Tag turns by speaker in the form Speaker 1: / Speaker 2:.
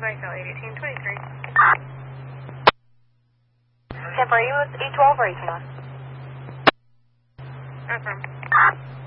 Speaker 1: Echo 1823.
Speaker 2: Temporary, you E12 or 18 on?
Speaker 1: Affirm.